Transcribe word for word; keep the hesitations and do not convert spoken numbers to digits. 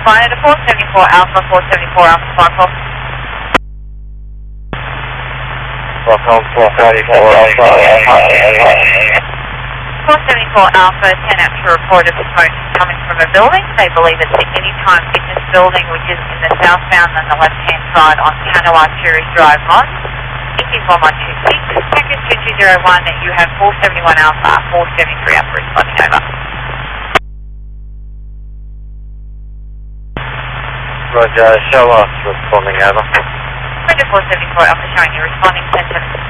Flight to four seventy-four Alpha, four seventy-four Alpha, Sparkle. Welcome, four seventy-four Alpha, four seventy-four Alpha, ten out to report of smoke coming from a building. They believe it's the Anytime Fitness building, which is in the southbound and the left-hand side on Kanawha Cherry Drive, Mons. Engine one one two six, package two two zero one, you have four seventy-one Alpha, four seventy-three Alpha responding over. Roger, show us responding over. Roger, four seventy-four Alpha showing you responding ten seven.